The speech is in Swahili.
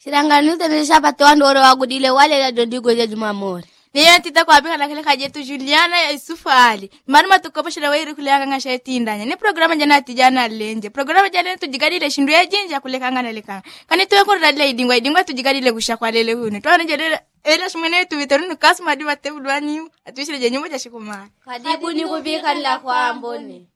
Chirangani utenesha patoando oro wagudile wale la dondigo ya Jumamori. Niye tita kwa bika lakile kajetu Juliana ya Isufu Ali. Maruma tukoposha la wairi kuleka ngasha etindanya. Ni programa jana tijana lenje. Programa jana tujigadile shindu ya jinja kuleka ngana leka. Kani tuwe kurradile idingwa tujigadile kushakwa lele hune. Tuwa nje ela shumene tuwiterunu kasma diwa tebulwani. Atuishile jenyumba jashikuma. Kadibu ni kubika la kwa amboni.